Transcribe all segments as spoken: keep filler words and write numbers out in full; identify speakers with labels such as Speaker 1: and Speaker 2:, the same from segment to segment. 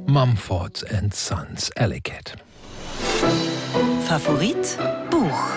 Speaker 1: Mumford and Sons, Alley Cat.
Speaker 2: Favorit Buch.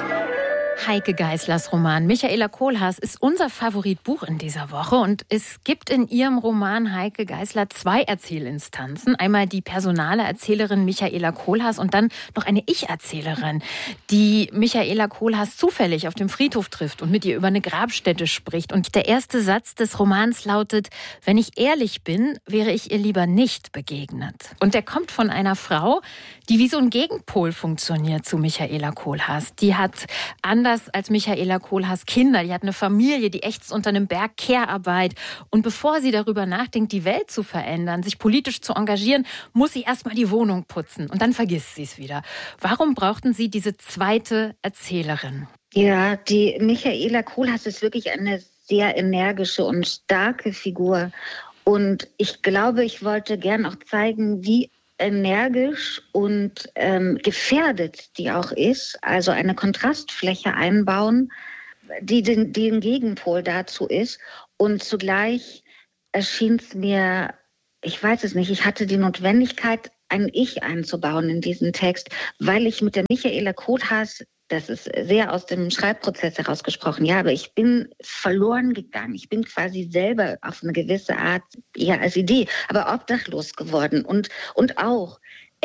Speaker 3: Heike Geißlers Roman Michaela Kohlhaas ist unser Favoritbuch in dieser Woche. Und es gibt in ihrem Roman Heike Geißler zwei Erzählinstanzen. Einmal die personale Erzählerin Michaela Kohlhaas und dann noch eine Ich-Erzählerin, die Michaela Kohlhaas zufällig auf dem Friedhof trifft und mit ihr über eine Grabstätte spricht. Und der erste Satz des Romans lautet: Wenn ich ehrlich bin, wäre ich ihr lieber nicht begegnet. Und der kommt von einer Frau, die wie so ein Gegenpol funktioniert zu Michaela Kohlhaas. Die hat anders als Michaela Kohlhaas Kinder, die hat eine Familie, die ächzt unter einem Berg Care-Arbeit. Und bevor sie darüber nachdenkt, die Welt zu verändern, sich politisch zu engagieren, muss sie erstmal die Wohnung putzen. Und dann vergisst sie es wieder. Warum brauchten Sie diese zweite Erzählerin?
Speaker 4: Ja, die Michaela Kohlhaas ist wirklich eine sehr energische und starke Figur. Und ich glaube, ich wollte gern auch zeigen, wie energisch und ähm, gefährdet die auch ist, also eine Kontrastfläche einbauen, die den, die ein Gegenpol dazu ist. Und zugleich erschien es mir, ich weiß es nicht, ich hatte die Notwendigkeit, ein Ich einzubauen in diesen Text, weil ich mit der Michaela Kohlhaas, das ist sehr aus dem Schreibprozess herausgesprochen, ja, aber ich bin verloren gegangen. Ich bin quasi selber auf eine gewisse Art, ja, als Idee, aber obdachlos geworden und, und auch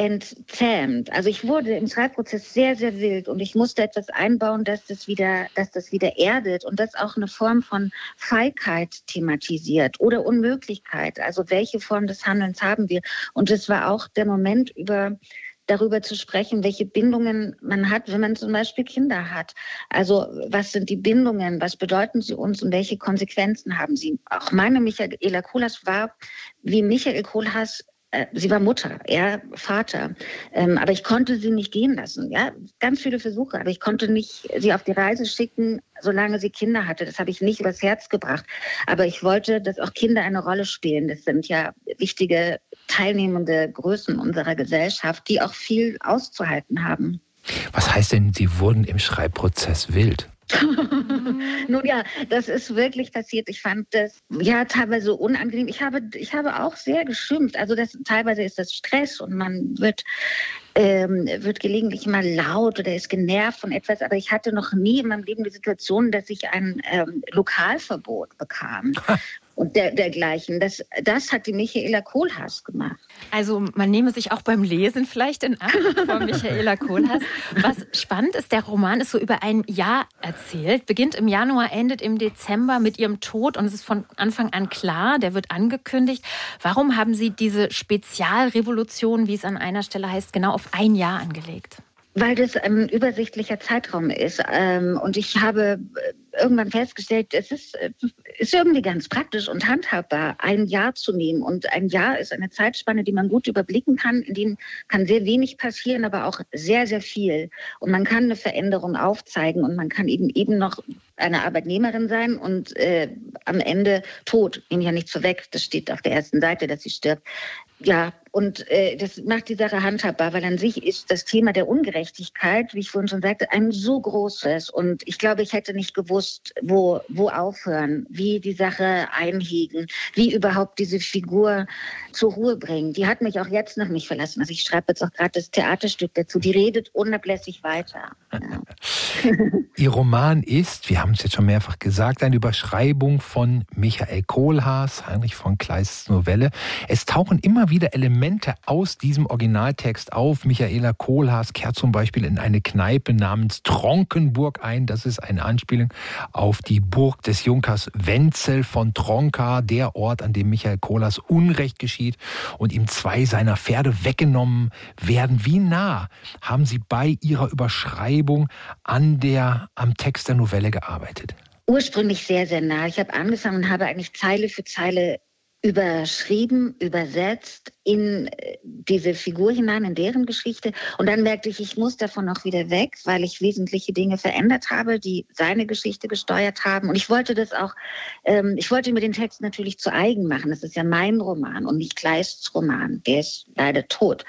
Speaker 4: entzähmt. Also ich wurde im Schreibprozess sehr, sehr wild und ich musste etwas einbauen, dass das wieder, dass das wieder erdet und das auch eine Form von Feigheit thematisiert oder Unmöglichkeit. Also welche Form des Handelns haben wir? Und es war auch der Moment, über darüber zu sprechen, welche Bindungen man hat, wenn man zum Beispiel Kinder hat. Also was sind die Bindungen, was bedeuten sie uns und welche Konsequenzen haben sie? Auch meine Michaela Kohlhaas war, wie Michael Kohlhaas, äh, sie war Mutter, er Vater, ähm, aber ich konnte sie nicht gehen lassen. Ja, ganz viele Versuche, aber ich konnte nicht sie auf die Reise schicken, solange sie Kinder hatte. Das habe ich nicht übers Herz gebracht. Aber ich wollte, dass auch Kinder eine Rolle spielen. Das sind ja wichtige teilnehmende Größen unserer Gesellschaft, die auch viel auszuhalten haben.
Speaker 1: Was heißt denn, Sie wurden im Schreibprozess wild?
Speaker 4: Nun ja, das ist wirklich passiert. Ich fand das ja teilweise unangenehm. Ich habe, ich habe auch sehr geschimpft. Also das, teilweise ist das Stress und man wird, ähm, wird gelegentlich mal laut oder ist genervt von etwas. Aber ich hatte noch nie in meinem Leben die Situation, dass ich ein ähm, Lokalverbot bekam. Und der, dergleichen. Das, das hat die Michaela Kohlhaas gemacht.
Speaker 3: Also man nehme sich auch beim Lesen vielleicht in Acht von Michaela Kohlhaas. Was spannend ist, der Roman ist so über ein Jahr erzählt, beginnt im Januar, endet im Dezember mit ihrem Tod und es ist von Anfang an klar, der wird angekündigt. Warum haben Sie diese Spezialrevolution, wie es an einer Stelle heißt, genau auf ein Jahr angelegt?
Speaker 4: Weil das ein übersichtlicher Zeitraum ist. Und ich habe irgendwann festgestellt, es ist, ist irgendwie ganz praktisch und handhabbar, ein Jahr zu nehmen. Und ein Jahr ist eine Zeitspanne, die man gut überblicken kann. In dem kann sehr wenig passieren, aber auch sehr, sehr viel. Und man kann eine Veränderung aufzeigen und man kann eben eben noch eine Arbeitnehmerin sein und äh, am Ende tot. Nehme ich ja nichts vorweg, das steht auf der ersten Seite, dass sie stirbt. Ja, und äh, das macht die Sache handhabbar, weil an sich ist das Thema der Ungerechtigkeit, wie ich vorhin schon sagte, ein so großes. Und ich glaube, ich hätte nicht gewusst, wo, wo aufhören, wie die Sache einhegen, wie überhaupt diese Figur zur Ruhe bringen. Die hat mich auch jetzt noch nicht verlassen. Also ich schreibe jetzt auch gerade das Theaterstück dazu. Die redet unablässig weiter. Ja.
Speaker 1: Ihr Roman ist, wir haben es jetzt schon mehrfach gesagt, eine Überschreibung von Michael Kohlhaas, Heinrich von Kleists Novelle. Es tauchen immer wieder Elemente aus diesem Originaltext auf. Michaela Kohlhaas kehrt zum Beispiel in eine Kneipe namens Tronkenburg ein. Das ist eine Anspielung auf die Burg des Junkers Wenzel von Tronka, der Ort, an dem Michael Kohlhaas Unrecht geschieht und ihm zwei seiner Pferde weggenommen werden. Wie nah haben Sie bei Ihrer Überschreibung an der, am Text der Novelle gearbeitet?
Speaker 4: Ursprünglich sehr, sehr nah. Ich habe angefangen und habe eigentlich Zeile für Zeile überschrieben, übersetzt in diese Figur hinein, in deren Geschichte. Und dann merkte ich, ich muss davon auch wieder weg, weil ich wesentliche Dinge verändert habe, die seine Geschichte gesteuert haben. Und ich wollte das auch, ähm, ich wollte mir den Text natürlich zu eigen machen. Das ist ja mein Roman und nicht Kleists Roman. Der ist leider tot.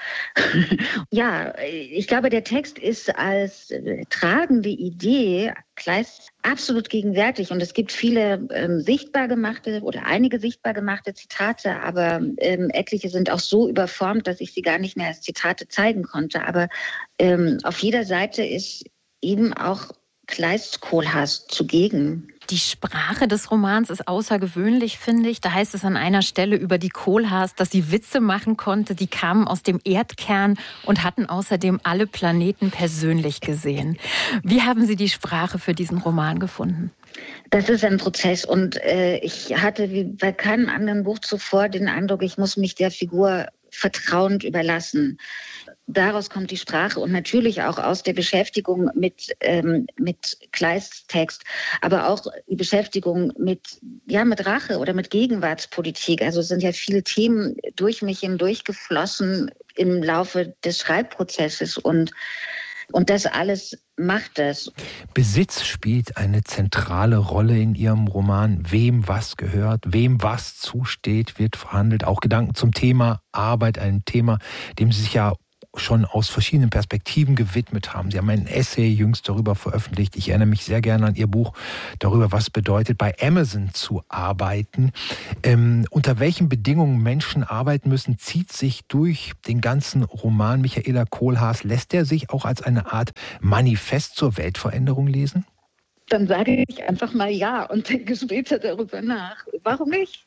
Speaker 4: Ja, ich glaube, der Text ist als äh, tragende Idee Kleist absolut gegenwärtig. Und es gibt viele ähm, sichtbar gemachte oder einige sichtbar gemachte Zitate, aber ähm, etliche sind auch so überformt, dass ich sie gar nicht mehr als Zitate zeigen konnte. Aber ähm, auf jeder Seite ist eben auch Kleist Kohlhaas zugegen.
Speaker 3: Die Sprache des Romans ist außergewöhnlich, finde ich. Da heißt es an einer Stelle über die Kohlhaas, dass sie Witze machen konnte. Die kamen aus dem Erdkern und hatten außerdem alle Planeten persönlich gesehen. Wie haben Sie die Sprache für diesen Roman gefunden?
Speaker 4: Das ist ein Prozess und äh, ich hatte wie bei keinem anderen Buch zuvor den Eindruck, ich muss mich der Figur vertrauend überlassen. Daraus kommt die Sprache und natürlich auch aus der Beschäftigung mit, ähm, mit Kleists Text, aber auch die Beschäftigung mit, ja, mit Rache oder mit Gegenwartspolitik. Also es sind ja viele Themen durch mich hindurch geflossen im Laufe des Schreibprozesses und Und das alles macht es.
Speaker 1: Besitz spielt eine zentrale Rolle in Ihrem Roman. Wem was gehört, wem was zusteht, wird verhandelt. Auch Gedanken zum Thema Arbeit, ein Thema, dem Sie sich ja schon aus verschiedenen Perspektiven gewidmet haben. Sie haben ein Essay jüngst darüber veröffentlicht. Ich erinnere mich sehr gerne an Ihr Buch darüber, was bedeutet, bei Amazon zu arbeiten. Ähm, unter welchen Bedingungen Menschen arbeiten müssen, zieht sich durch den ganzen Roman. Michaela Kohlhaas, lässt er sich auch als eine Art Manifest zur Weltveränderung lesen?
Speaker 4: Dann sage ich einfach mal ja und denke später darüber nach. Warum nicht?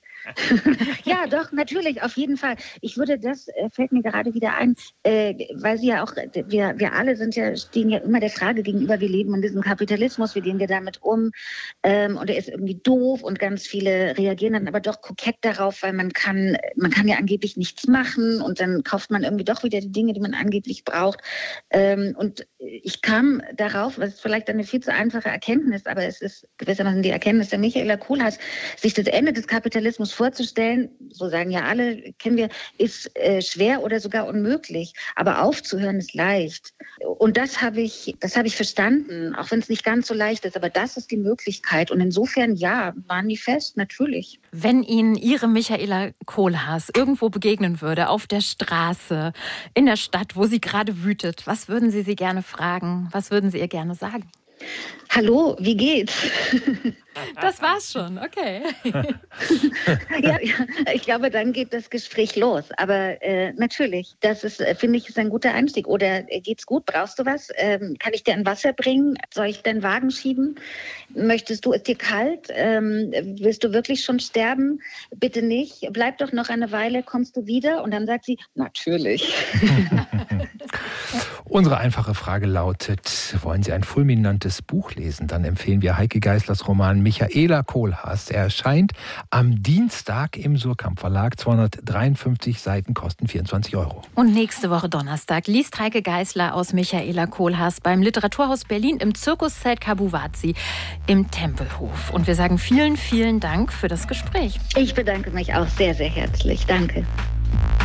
Speaker 4: Ja, doch, natürlich, auf jeden Fall. Ich würde, das äh, fällt mir gerade wieder ein, äh, weil Sie ja auch, wir, wir alle sind ja, stehen ja immer der Frage gegenüber, wir leben in diesem Kapitalismus, wie gehen wir damit um? Ähm, und er ist irgendwie doof und ganz viele reagieren dann aber doch kokett darauf, weil man kann, man kann ja angeblich nichts machen und dann kauft man irgendwie doch wieder die Dinge, die man angeblich braucht. Ähm, und ich kam darauf, was ist vielleicht eine viel zu einfache Erkenntnis, aber es ist gewissermaßen die Erkenntnis der Michaela Kohlhaas, sich das Ende des Kapitalismus vorzustellen, so sagen ja alle, kennen wir, ist äh, schwer oder sogar unmöglich. Aber aufzuhören ist leicht. Und das habe ich, das habe ich verstanden, auch wenn es nicht ganz so leicht ist. Aber das ist die Möglichkeit. Und insofern, ja, Manifest, natürlich.
Speaker 3: Wenn Ihnen Ihre Michaela Kohlhaas irgendwo begegnen würde, auf der Straße, in der Stadt, wo sie gerade wütet, was würden Sie sie gerne fragen? Was würden Sie ihr gerne sagen?
Speaker 4: Hallo, wie geht's?
Speaker 3: Das war's schon, okay.
Speaker 4: ja, ja, ich glaube, dann geht das Gespräch los. Aber äh, natürlich, das ist, finde ich, ist ein guter Einstieg. Oder äh, geht's gut? Brauchst du was? Ähm, kann ich dir ein Wasser bringen? Soll ich deinen Wagen schieben? Möchtest du, ist dir kalt? Ähm, willst du wirklich schon sterben? Bitte nicht. Bleib doch noch eine Weile, kommst du wieder? Und dann sagt sie, natürlich.
Speaker 1: Unsere einfache Frage lautet, wollen Sie ein fulminantes Buch lesen? Dann empfehlen wir Heike Geißlers Roman Michaela Kohlhaas. Er erscheint am Dienstag im Surkamp Verlag. zweihundertdreiundfünfzig Seiten, kosten vierundzwanzig Euro.
Speaker 3: Und nächste Woche Donnerstag liest Heike Geißler aus Michaela Kohlhaas beim Literaturhaus Berlin im Zirkuszelt Kabuwazi im Tempelhof. Und wir sagen vielen, vielen Dank für das Gespräch.
Speaker 4: Ich bedanke mich auch sehr, sehr herzlich. Danke.